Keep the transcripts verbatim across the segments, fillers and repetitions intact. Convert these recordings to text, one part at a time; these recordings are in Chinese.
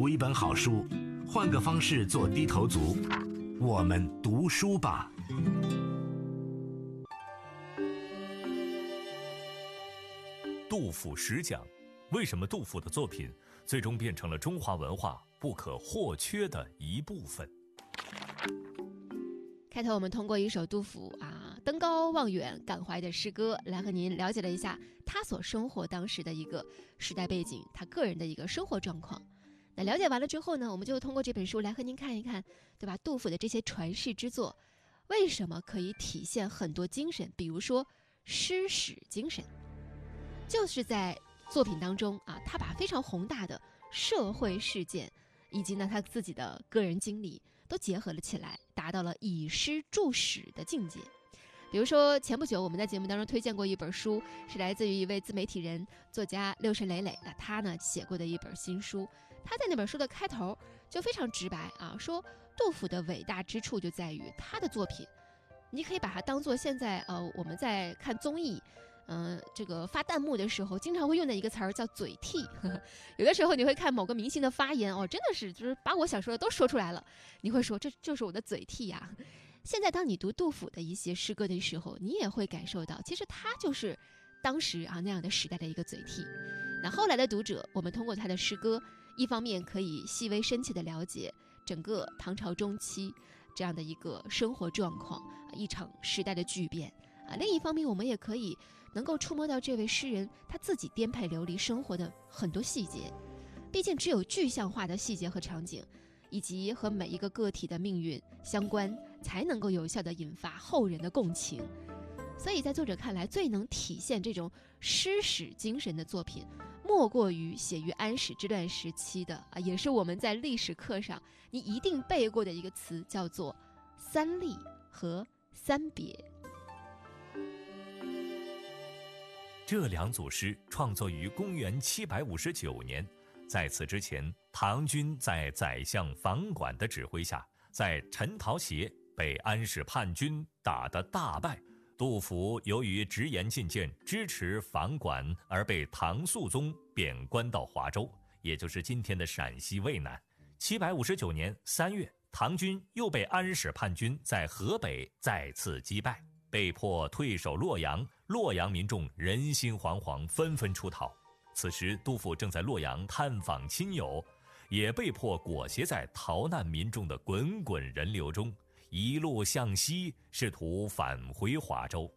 读一本好书，换个方式做低头族。我们读书吧。 杜甫十讲，为什么杜甫的作品最终变成了中华文化不可或缺的一部分？ 开头我们通过一首杜甫啊登高望远感怀的诗歌，来和您了解了一下他所生活当时的一个时代背景，他个人的一个生活状况。那了解完了之后呢，我们就通过这本书来和您看一看，对吧？杜甫的这些传世之作，为什么可以体现很多精神？比如说诗史精神，就是在作品当中啊，他把非常宏大的社会事件以及呢他自己的个人经历都结合了起来，达到了以诗著史的境界。比如说前不久我们在节目当中推荐过一本书，是来自于一位自媒体人作家六神磊磊啊，他呢写过的一本新书。他在那本书的开头就非常直白啊，说杜甫的伟大之处就在于他的作品，你可以把它当做现在呃我们在看综艺嗯、呃，这个发弹幕的时候经常会用的一个词儿叫嘴替。呵呵，有的时候你会看某个明星的发言，哦，真的是就是把我想说的都说出来了，你会说这就是我的嘴替呀。现在当你读杜甫的一些诗歌的时候，你也会感受到其实他就是当时啊那样的时代的一个嘴替。那后来的读者，我们通过他的诗歌，一方面可以细微深切的了解整个唐朝中期这样的一个生活状况，一场时代的巨变啊，另一方面我们也可以能够触摸到这位诗人他自己颠沛流离生活的很多细节。毕竟只有具象化的细节和场景，以及和每一个个体的命运相关，才能够有效地引发后人的共情。所以在作者看来，最能体现这种诗史精神的作品，莫过于写于安史之乱时期的啊，也是我们在历史课上你一定背过的一个词，叫做三吏和三别。 这两组诗创作于公元七百五十九年，在此之前，唐军在宰相房管的指挥下，在陈桃斜被安史叛军打得大败。杜甫由于直言进谏支持房管，而被唐肃宗贬官到华州，也就是今天的陕西渭南。七百五十九年三月，唐军又被安史叛军在河北再次击败，被迫退守洛阳。洛阳民众人心惶惶，纷纷出逃。此时杜甫正在洛阳探访亲友，也被迫裹挟在逃难民众的滚滚人流中，一路向西，试图返回华州。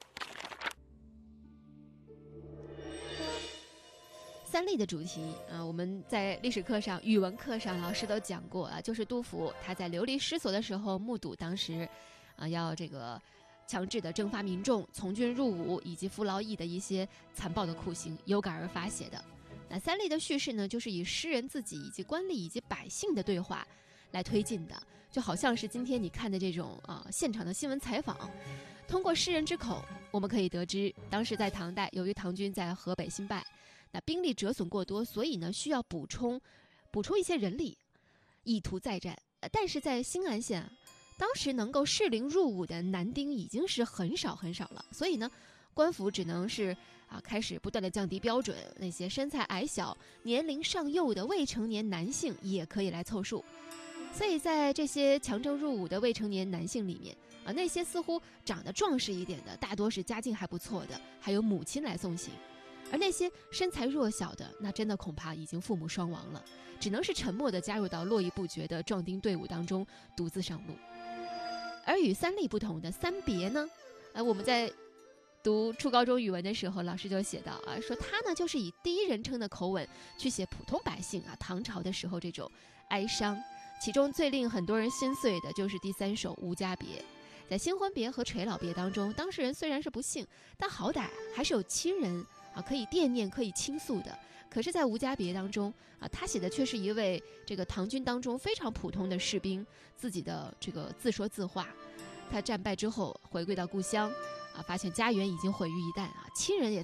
三吏的主题啊，我们在历史课上、语文课上老师都讲过啊，就是杜甫他在流离失所的时候，目睹当时啊要这个强制的征发民众、从军入伍以及服劳役的一些残暴的酷刑，有感而发写的。那三吏的叙事呢，就是以诗人自己以及官吏以及百姓的对话来推进的，就好像是今天你看的这种啊、呃、现场的新闻采访。通过诗人之口，我们可以得知，当时在唐代，由于唐军在河北新败，那兵力折损过多，所以呢需要补充补充一些人力，以图再战。但是在兴安县，当时能够适龄入伍的男丁已经是很少很少了，所以呢官府只能是啊开始不断的降低标准，那些身材矮小、年龄尚幼的未成年男性也可以来凑数。所以在这些强征入伍的未成年男性里面啊，那些似乎长得壮实一点的，大多是家境还不错的，还有母亲来送行。而那些身材弱小的，那真的恐怕已经父母双亡了，只能是沉默地加入到络绎不绝的壮丁队伍当中，独自上路。而与三吏不同的三别呢，呃，我们在读初高中语文的时候，老师就写到啊，说他呢就是以第一人称的口吻去写普通百姓啊唐朝的时候这种哀伤。其中最令很多人心碎的就是第三首《无家别》。在新婚别和垂老别当中，当事人虽然是不幸，但好歹还是有亲人啊可以惦念、可以倾诉的。可是在《无家别》当中啊，他写的却是一位这个唐军当中非常普通的士兵自己的这个自说自话。他战败之后回归到故乡啊，发现家园已经毁于一旦啊，亲人也